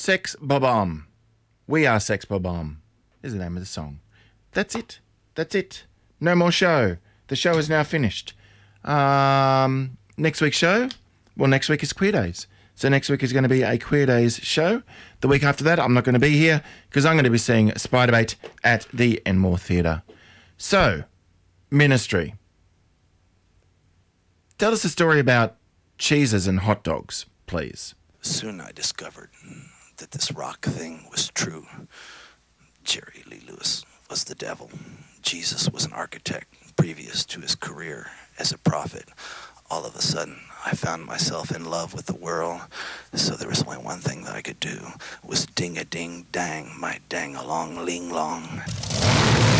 Sex Bob-omb. We are Sex Bob-omb is the name of the song. That's it. That's it. No more show. The show is now finished. Next week's show? Well, next week is Queer Days. So next week is going to be a Queer Days show. The week after that, I'm not going to be here because I'm going to be seeing Spiderbait at the Enmore Theatre. So, ministry. Tell us a story about cheeses and hot dogs, please. Soon I discovered that this rock thing was true. Jerry Lee Lewis was the devil. Jesus was an architect previous to his career as a prophet. All of a sudden, I found myself in love with the world, so there was only one thing that I could do, was ding-a-ding-dang, my dang-along-ling-long.